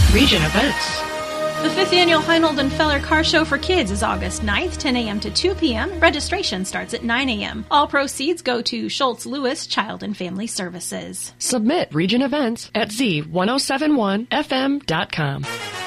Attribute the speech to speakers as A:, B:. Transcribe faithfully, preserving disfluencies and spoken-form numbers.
A: Region events.
B: The fifth Annual Heinold and Feller Car Show for Kids is August ninth, ten a.m. to two p.m. Registration starts at nine a.m. All proceeds go to Schultz Lewis Child and Family Services.
A: Submit region events at z ten seventy-one f m dot com.